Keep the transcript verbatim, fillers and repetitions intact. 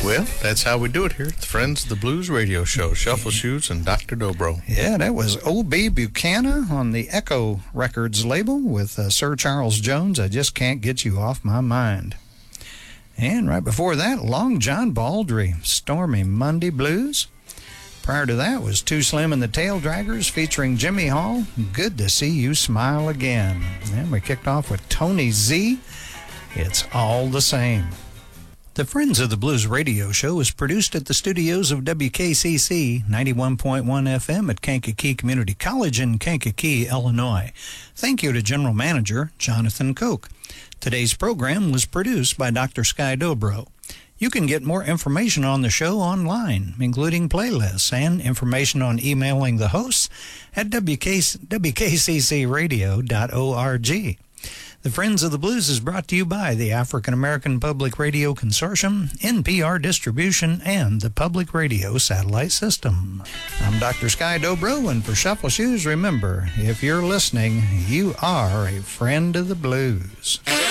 Well, that's how we do it here at the Friends of the Blues radio show. Shuffle Shoes and Doctor Dobro. Yeah, that was O B Buchanan on the Echo Records label with uh, Sir Charles Jones. I Just Can't Get You Off My Mind. And right before that, Long John Baldry, Stormy Monday Blues. Prior to that was Too Slim and the Tail Draggers featuring Jimmy Hall, Good to See You Smile Again. And we kicked off with Tony Z, It's All the Same. The Friends of the Blues radio show is produced at the studios of W K C C ninety-one point one F M at Kankakee Community College in Kankakee, Illinois. Thank you to General Manager Jonathan Koch. Today's program was produced by Doctor Sky Dobro. You can get more information on the show online, including playlists and information on emailing the hosts at W K C C radio dot org. The Friends of the Blues is brought to you by the African American Public Radio Consortium, N P R Distribution, and the Public Radio Satellite System. I'm Doctor Sky Dobro, and for Shuffle Shoes, remember, if you're listening, you are a friend of the blues.